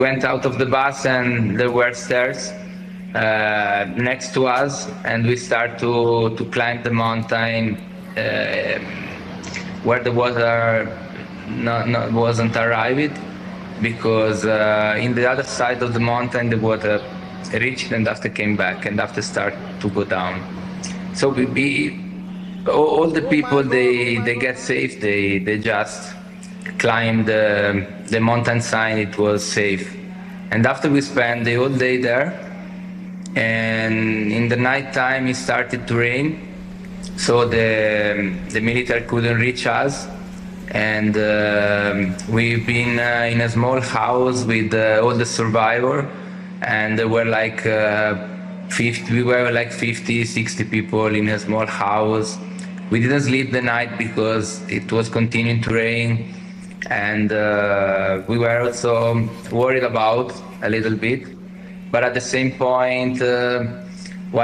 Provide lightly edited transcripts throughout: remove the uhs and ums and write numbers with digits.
went out of the bus and there were stairs next to us, and we start to climb the mountain where the water wasn't arrived, because in the other side of the mountain the water reached and after came back and after start to go down. So all the people they get safe, they just climb the mountain sign. It was safe, and after we spent the whole day there, and in the night time it started to rain, so the military couldn't reach us, and we've been in a small house with all the survivors, and there were like 50, 60 people in a small house. We didn't sleep the night because it was continuing to rain, and we were also worried about a little bit. But at the same point, what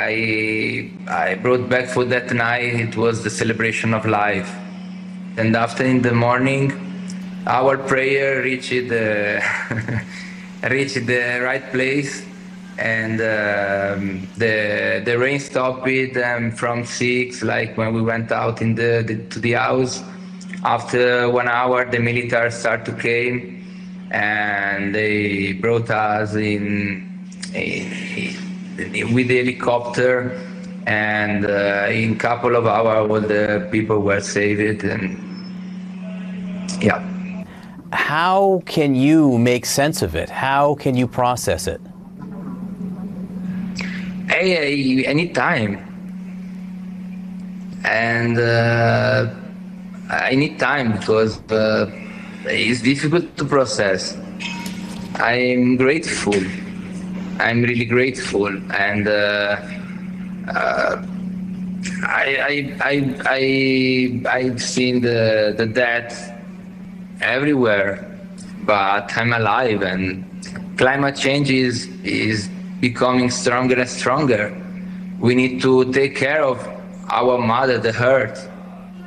I brought back for that night, it was the celebration of life. And after in the morning, our prayer reached reached the right place, and the rain stopped from 6, like when we went out to the house. After 1 hour, the military started to came, and they brought us in with the helicopter, and in a couple of hours all the people were saved. And yeah. How can you make sense of it? How can you process it? Anytime. And I need time because it's difficult to process. I'm grateful. I'm really grateful, and I've seen the death everywhere, but I'm alive, and climate change is becoming stronger and stronger. We need to take care of our mother, the earth.